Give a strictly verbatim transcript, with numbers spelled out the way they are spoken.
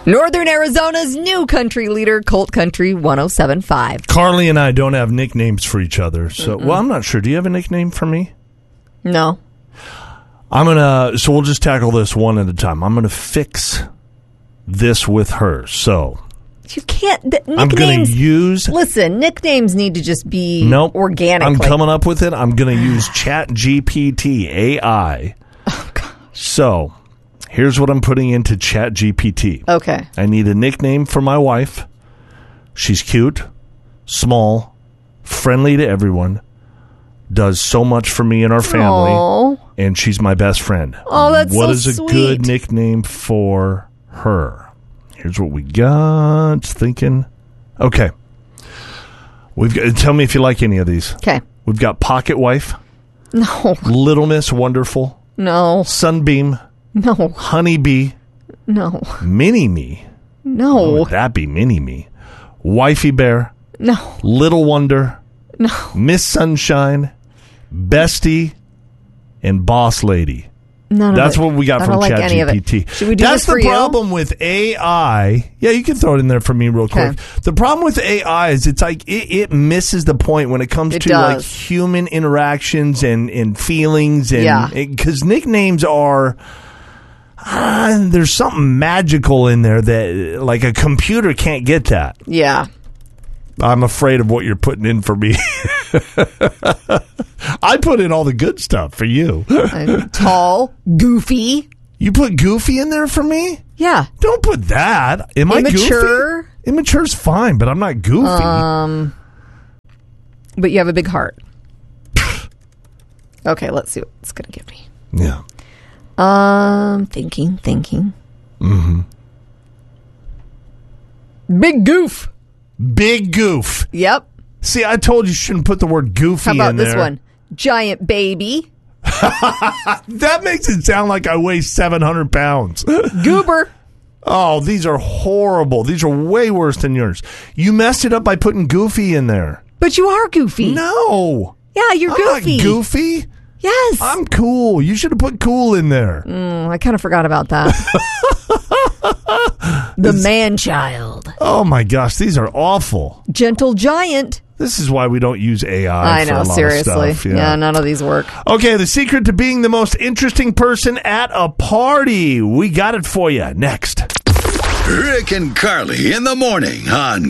Northern Arizona's new country leader, Colt Country one oh seven point five. Carly and I don't have nicknames for each other. So, Mm-mm. well, I'm not sure. Do you have a nickname for me? No. I'm going to, so we'll just tackle this one at a time. I'm going to fix this with her. So. You can't, the, nicknames. I'm going to use. Listen, nicknames need to just be nope, organic. I'm like, coming up with it. I'm going to use Chat G P T A I. Oh, gosh. So. Here's what I'm putting into Chat G P T. Okay. I need a nickname for my wife. She's cute, small, friendly to everyone, does so much for me and our family, Aww. and she's my best friend. Oh, that's What so is a sweet. good nickname for her? Here's what we got. Thinking. Okay. We've got, tell me if you like any of these. Okay. We've got Pocket Wife. No. Little Miss Wonderful. No. Sunbeam. No. Honeybee. No. Mini-Me. No. Oh, would that be Mini-Me? Wifey Bear. No. Little Wonder. No. Miss Sunshine. Bestie. And Boss Lady. None That's of it. what we got I from don't like any of it. ChatGPT. Should we do That's this for the you? problem with A I. Yeah, you can throw it in there for me real quick. Okay. The problem with A I is it's like it, it misses the point when it comes It to does. like human interactions and, and feelings and Yeah. because nicknames are uh, there's something magical in there that like a computer can't get that. Yeah. I'm afraid of what you're putting in for me. I put in all the good stuff for you. I'm tall, goofy. You put Goofy in there for me? Yeah. Don't put that. Am Immature. I goofy? Immature's fine, but I'm not goofy. Um, but you have a big heart. Okay, let's see what it's going to give me. Yeah. Um, thinking, thinking. Mm-hmm. Big goof. Big Goof. Yep. See, I told you you shouldn't put the word goofy How about in this there. one? Giant baby. That makes it sound like I weigh seven hundred pounds. Goober. Oh, these are horrible. These are way worse than yours. You messed it up by putting Goofy in there. But you are goofy. No. Yeah, you're I'm goofy. not goofy. Yes. I'm cool. You should have put cool in there. Mm, I kind of forgot about that. The man child. Oh, my gosh. These are awful. Gentle giant. This is why we don't use A I. I for know, a lot seriously. Of stuff. Yeah. yeah, none of these work. Okay, the secret to being the most interesting person at a party. We got it for you next. Rick and Carly in the morning on